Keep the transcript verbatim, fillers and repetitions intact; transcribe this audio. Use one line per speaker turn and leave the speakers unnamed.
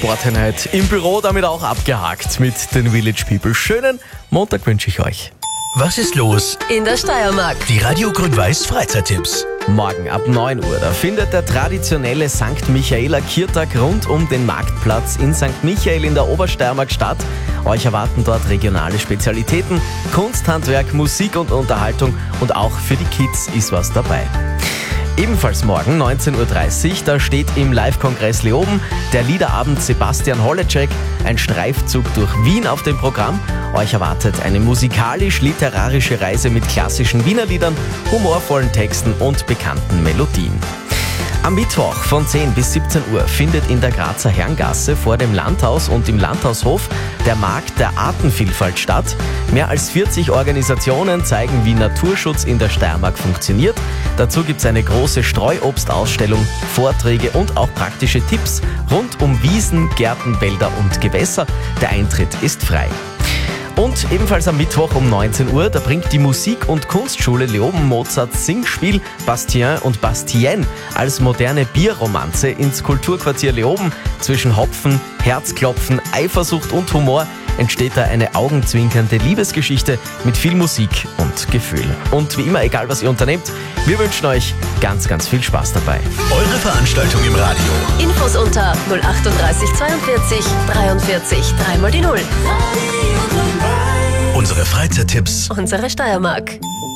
Sporteinheit im Büro damit auch abgehakt mit den Village People. Schönen Montag wünsche ich euch.
Was ist los?
In der Steiermark.
Die Radio Grün-Weiß Freizeittipps.
Morgen ab neun Uhr, da findet der traditionelle Sankt Michaeler Kirtag rund um den Marktplatz in Sankt Michael in der Obersteiermark statt. Euch erwarten dort regionale Spezialitäten, Kunsthandwerk, Musik und Unterhaltung und auch für die Kids ist was dabei. Ebenfalls morgen neunzehn Uhr dreißig, da steht im Live-Kongress Leoben der Liederabend Sebastian Holleczek, ein Streifzug durch Wien auf dem Programm. Euch erwartet eine musikalisch-literarische Reise mit klassischen Wiener Liedern, humorvollen Texten und bekannten Melodien. Am Mittwoch von zehn bis siebzehn Uhr findet in der Grazer Herrengasse vor dem Landhaus und im Landhaushof der Markt der Artenvielfalt statt. Mehr als vierzig Organisationen zeigen, wie Naturschutz in der Steiermark funktioniert. Dazu gibt es eine große Streuobstausstellung, Vorträge und auch praktische Tipps rund um Wiesen, Gärten, Wälder und Gewässer. Der Eintritt ist frei. Und ebenfalls am Mittwoch um neunzehn Uhr, da bringt die Musik- und Kunstschule Leoben Mozarts Singspiel Bastien und Bastienne als moderne Bierromanze ins Kulturquartier Leoben. Zwischen Hopfen, Herzklopfen, Eifersucht und Humor entsteht da eine augenzwinkernde Liebesgeschichte mit viel Musik und Gefühl. Und wie immer, egal was ihr unternehmt, wir wünschen euch ganz, ganz viel Spaß dabei.
Eure Veranstaltung im Radio.
Infos unter null achtunddreißig zweiundvierzig dreiundvierzig dreimal die Null.
Unsere Freizeittipps.
Unsere Steiermark.